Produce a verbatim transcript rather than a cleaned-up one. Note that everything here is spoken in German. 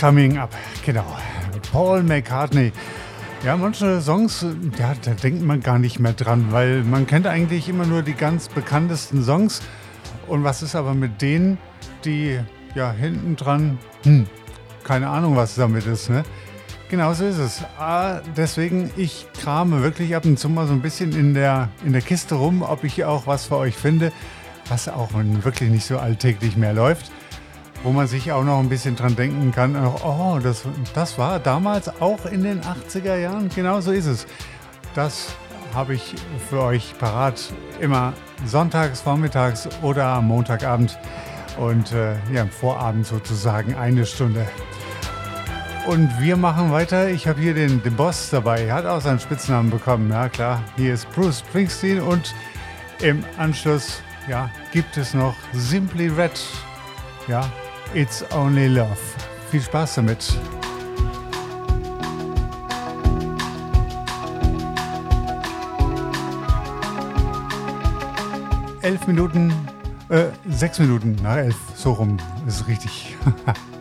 Coming Up, genau. Paul McCartney. Ja, manche Songs, ja, da denkt man gar nicht mehr dran, weil man kennt eigentlich immer nur die ganz bekanntesten Songs. Und was ist aber mit denen, die ja hinten dran, hm, keine Ahnung, was damit ist, ne? Genau so ist es. Ah, deswegen, ich krame wirklich ab und zu mal so ein bisschen in der, in der Kiste rum, ob ich auch was für euch finde, was auch wirklich nicht so alltäglich mehr läuft, wo man sich auch noch ein bisschen dran denken kann. Oh, das, das war damals auch in den achtziger Jahren. Genau so ist es. Das habe ich für euch parat. Immer sonntags, vormittags oder am Montagabend. Und äh, ja, im Vorabend sozusagen eine Stunde. Und wir machen weiter. Ich habe hier den, den Boss dabei. Er hat auch seinen Spitznamen bekommen. Ja, klar. Hier ist Bruce Springsteen. Und im Anschluss, ja, gibt es noch Simply Red. Ja, It's Only Love. Viel Spaß damit. Elf Minuten, äh, sechs Minuten nach elf, so rum ist richtig.